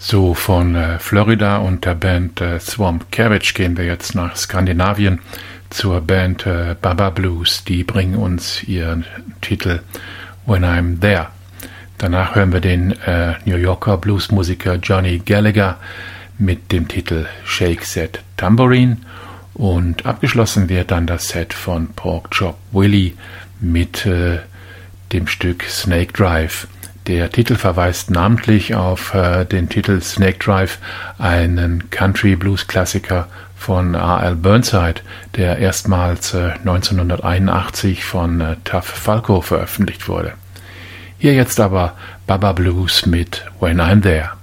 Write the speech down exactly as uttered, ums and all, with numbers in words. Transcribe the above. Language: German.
So, von äh, Florida und der Band äh, Swamp Cabbage gehen wir jetzt nach Skandinavien zur Band äh, Baba Blues. Die bringen uns ihren Titel When I'm There. Danach hören wir den äh, New Yorker Bluesmusiker Johnny Gallagher mit dem Titel Shake That Tambourine. Und abgeschlossen wird dann das Set von Pork Chop Willie mit äh, dem Stück Snake Drive. Der Titel verweist namentlich auf äh, den Titel Snake Drive, einen Country-Blues-Klassiker von A L Burnside, der erstmals äh, neunzehnhunderteinundachtzig von äh, Tuff Falco veröffentlicht wurde. Hier jetzt aber Baba Blues mit When I'm There.